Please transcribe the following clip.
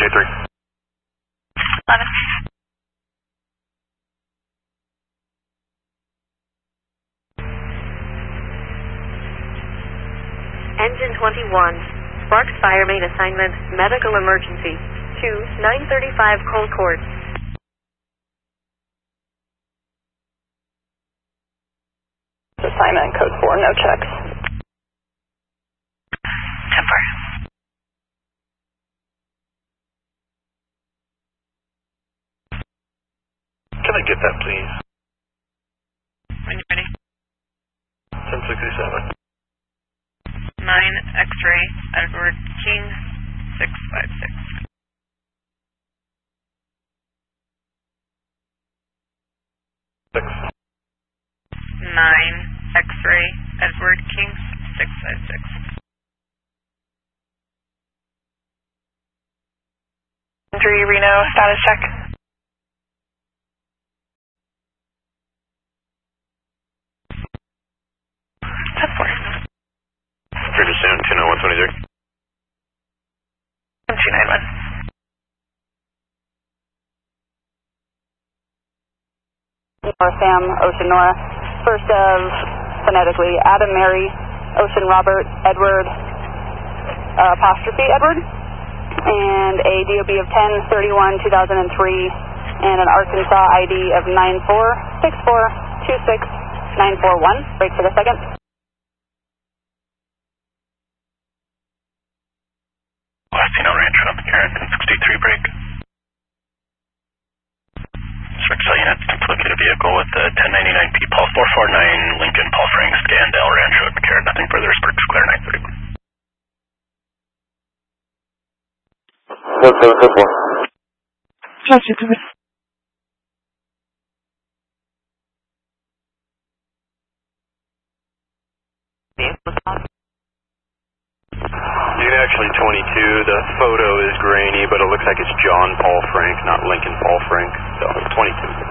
J3. 11. Engine 21, Sparks Fire Main Assignment, Medical Emergency, to 935 Cole Court. Assignment code 4, no checks. Temper. Can I get that, please? When you're ready. 1067. 9 X-ray, Edward King, 656. Six. 9 X-ray, Edward King, 656. Injury Reno, status check. Pretty soon, 20123. 291. Nora Sam, Ocean Nora. First of, phonetically, Adam Mary, Ocean Robert, Edward, apostrophe Edward, and a DOB of 10/31/2003, and an Arkansas ID of 946426941. Break for the second. Latino Rancho up here at 63 break. Cell units to locate a vehicle with the 1099P Paul 449 Lincoln Paul Frank Scandell Rancho up here. Nothing further. Sparks clear 931. That's a good one. Gotcha, good. Unit actually 22, the photo is grainy, but it looks like it's John Paul Frank, not Lincoln Paul Frank, so 22.